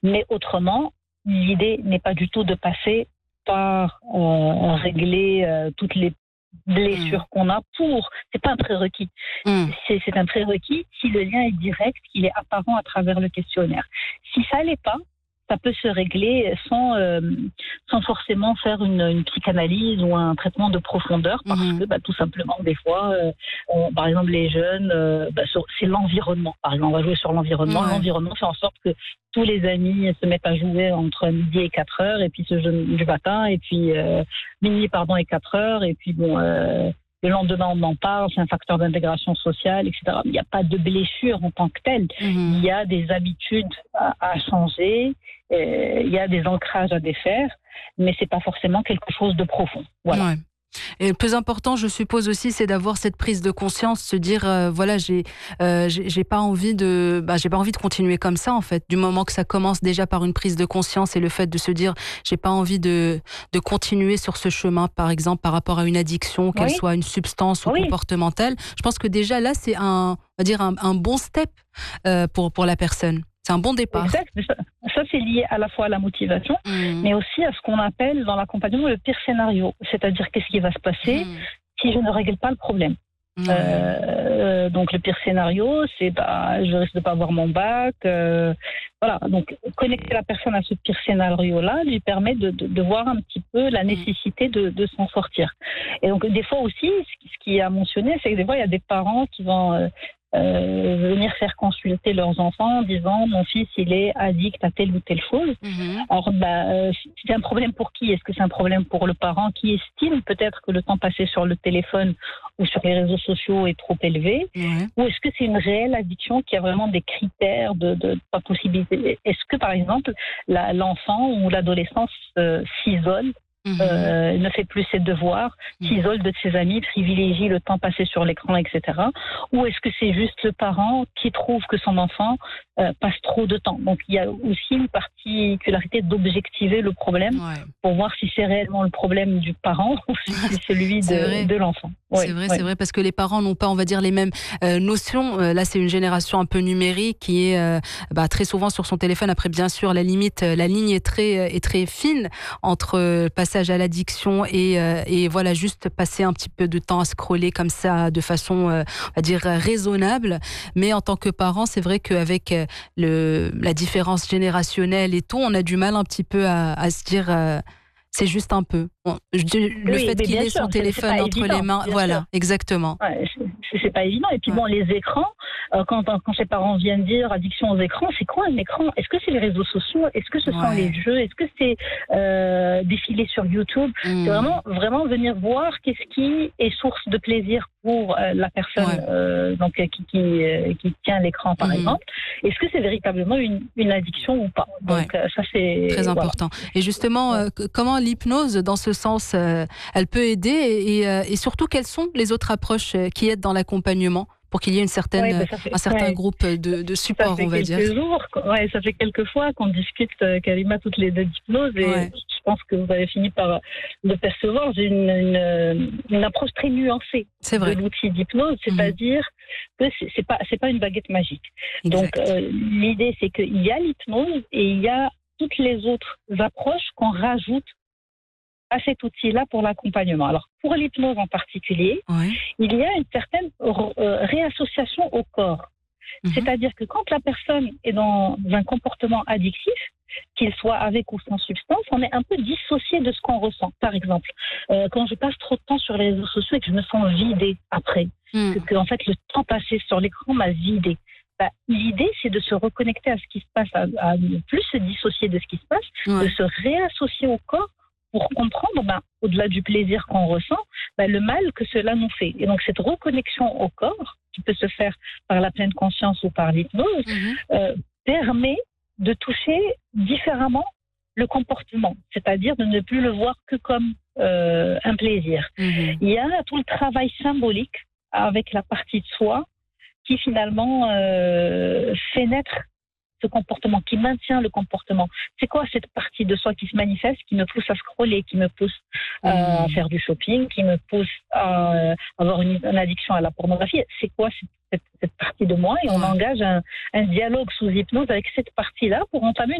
Mais autrement, l'idée n'est pas du tout de passer par régler toutes les blessures qu'on a c'est pas un prérequis. C'est un prérequis si le lien est direct, qu'il est apparent à travers le questionnaire. Si ça l'est pas, ça peut se régler sans forcément faire une psychanalyse ou un traitement de profondeur, parce que tout simplement, des fois, par exemple, les jeunes, c'est l'environnement. Par exemple, on va jouer sur l'environnement. Ouais. L'environnement fait en sorte que tous les amis se mettent à jouer entre midi et 4 heures, et puis du matin, et puis minuit, et 4 heures, et puis le lendemain, on en parle, c'est un facteur d'intégration sociale, etc. Mais il n'y a pas de blessure en tant que telle. Il y a des habitudes à changer, il y a des ancrages à défaire, mais c'est pas forcément quelque chose de profond. Voilà. Ouais. Et le plus important, je suppose aussi, c'est d'avoir cette prise de conscience, se dire voilà, j'ai pas envie de continuer comme ça en fait. Du moment que ça commence déjà par une prise de conscience et le fait de se dire j'ai pas envie de continuer sur ce chemin, par exemple par rapport à une addiction, qu'elle soit une substance ou comportementale. Je pense que déjà là, c'est un bon step pour la personne. C'est un bon départ. Exact. Ça, c'est lié à la fois à la motivation, mais aussi à ce qu'on appelle dans l'accompagnement le pire scénario. C'est-à-dire, qu'est-ce qui va se passer si je ne règle pas le problème. Donc, le pire scénario, c'est je risque de ne pas avoir mon bac. Voilà. Donc, connecter la personne à ce pire scénario-là lui permet de voir un petit peu la nécessité de s'en sortir. Et donc, des fois aussi, ce qui est à mentionner, c'est que des fois, il y a des parents qui vont venir faire consulter leurs enfants en disant mon fils il est addict à telle ou telle chose. Alors c'est un problème pour qui? Est-ce que c'est un problème pour le parent qui estime peut-être que le temps passé sur le téléphone ou sur les réseaux sociaux est trop élevé, ou est-ce que c'est une réelle addiction qui a vraiment des critères de pas possibilité? Est-ce que par exemple l'enfant ou l'adolescent s'isole, ne fait plus ses devoirs, s'isole de ses amis, privilégie le temps passé sur l'écran, etc. Ou est-ce que c'est juste le parent qui trouve que son enfant passe trop de temps? Donc il y a aussi une particularité d'objectiver le problème pour voir si c'est réellement le problème du parent ou si c'est celui de l'enfant. C'est vrai, parce que les parents n'ont pas, on va dire, les mêmes notions. Là, c'est une génération un peu numérique qui est très souvent sur son téléphone. Après, bien sûr, la ligne est très fine entre passage à l'addiction et voilà, juste passer un petit peu de temps à scroller comme ça de façon, on va dire, raisonnable. Mais en tant que parent, c'est vrai qu'avec la différence générationnelle et tout, on a du mal un petit peu à se dire... c'est juste un peu. Le fait qu'il ait son téléphone entre les mains, voilà, exactement. Ouais, c'est pas évident. Et puis les écrans, quand ces parents viennent dire addiction aux écrans, c'est quoi un écran? Est-ce que c'est les réseaux sociaux? Est-ce que ce sont les jeux? Est-ce que c'est défiler sur YouTube? C'est vraiment venir voir qu'est-ce qui est source de plaisir pour la personne donc qui tient l'écran, par exemple. Est-ce que c'est véritablement une addiction ou pas? Donc ça, c'est très important. Et justement, comment l'hypnose, dans ce sens, elle peut aider et surtout, quelles sont les autres approches qui aident dans l'accompagnement pour qu'il y ait un certain groupe de support, on va dire. Ça fait quelques fois qu'on discute, Karima, toutes les deux d'hypnose, et je pense que vous avez fini par le percevoir. J'ai une approche très nuancée de l'outil d'hypnose, c'est-à-dire que c'est pas une baguette magique. Exact. Donc l'idée, c'est qu'il y a l'hypnose et il y a toutes les autres approches qu'on rajoute à cet outil-là pour l'accompagnement. Alors, pour l'hypnose en particulier, il y a une certaine réassociation au corps. C'est-à-dire que quand la personne est dans un comportement addictif, qu'il soit avec ou sans substance, on est un peu dissocié de ce qu'on ressent. Par exemple, quand je passe trop de temps sur les réseaux sociaux et que je me sens vidée après, que en fait le temps passé sur l'écran m'a vidée. L'idée, c'est de se reconnecter à ce qui se passe, à ne plus se dissocier de ce qui se passe, de se réassocier au corps pour comprendre, au-delà du plaisir qu'on ressent, le mal que cela nous fait. Et donc, cette reconnexion au corps, qui peut se faire par la pleine conscience ou par l'hypnose, permet de toucher différemment le comportement, c'est-à-dire de ne plus le voir que comme un plaisir. Il y a tout le travail symbolique avec la partie de soi qui finalement fait naître ce comportement, qui maintient le comportement. C'est quoi cette partie de soi qui se manifeste, qui me pousse à scroller, qui me pousse à faire du shopping, qui me pousse à avoir une addiction à la pornographie? C'est quoi cette partie de moi? Et on engage un dialogue sous hypnose avec cette partie-là pour entamer